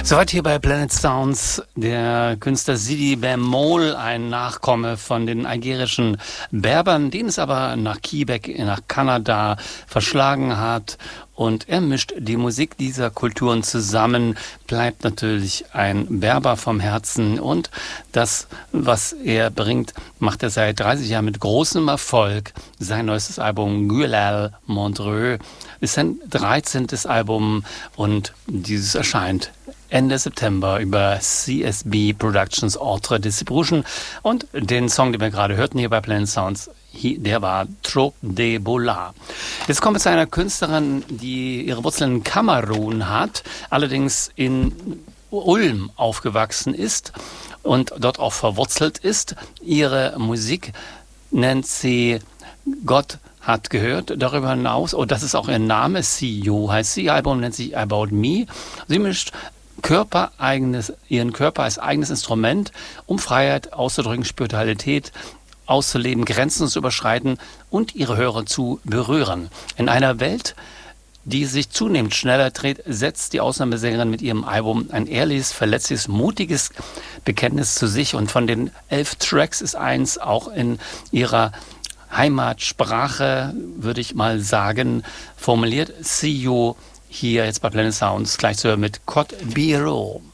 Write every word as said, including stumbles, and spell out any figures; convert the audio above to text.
Soweit hier bei Planet Sounds der Künstler Sidi Bemol, ein Nachkomme von den algerischen Berbern, den es aber nach Quebec, nach Kanada verschlagen hat. Und er mischt die Musik dieser Kulturen zusammen, bleibt natürlich ein Berber vom Herzen. Und das, was er bringt, macht er seit dreißig Jahren mit großem Erfolg. Sein neuestes Album Gueulal Montreux ist sein dreizehntes Album und dieses erscheint Ende September über C S B Productions Autre Distribution. Und den Song, den wir gerade hörten hier bei Planet Sounds, der war Trop de Bola. Jetzt kommen wir zu einer Künstlerin, die ihre Wurzeln in Kamerun hat, allerdings in Ulm aufgewachsen ist und dort auch verwurzelt ist. Ihre Musik nennt sie Gott hat gehört. Darüber hinaus, oh, das ist auch ihr Name, See You heißt sie. Ihr Album nennt sich About Me. Sie mischt Körpereigenes, ihren Körper als eigenes Instrument, um Freiheit auszudrücken, Spiritualität auszuleben, Grenzen zu überschreiten und ihre Hörer zu berühren. In einer Welt, die sich zunehmend schneller dreht, setzt die Ausnahmesängerin mit ihrem Album ein ehrliches, verletzliches, mutiges Bekenntnis zu sich. Und von den elf Tracks ist eins auch in ihrer Heimatsprache, würde ich mal sagen, formuliert. See You hier jetzt bei Planet Sounds, gleich zu hören mit Code Biro.